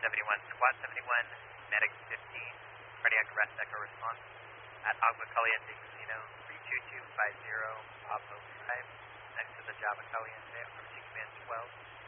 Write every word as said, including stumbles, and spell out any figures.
seventy-one, Squad seventy-one, Medic fifteen, cardiac arrest echo response at Agua Caliente Casino, three two two five zero, Pablo Drive, next to the Java Caliente, approaching command twelve.